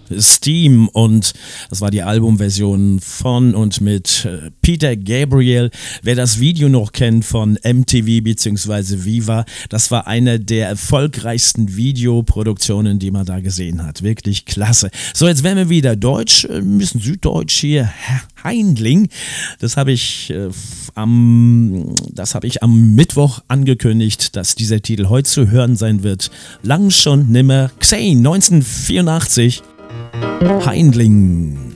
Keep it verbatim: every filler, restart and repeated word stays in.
Steam und das war die Albumversion von und mit äh, Peter Gabriel. Wer das Video noch kennt von M T V bzw. Viva, das war eine der erfolgreichsten Videoproduktionen, die man da gesehen hat. Wirklich klasse. So, jetzt werden wir wieder deutsch, ein bisschen süddeutsch hier. Heindling, das habe ich äh, am das habe ich am Mittwoch angekündigt, dass dieser Titel heute zu hören sein wird. Lang schon nimmer. Xane neunzehnhundertvierundachtzig. Heindling.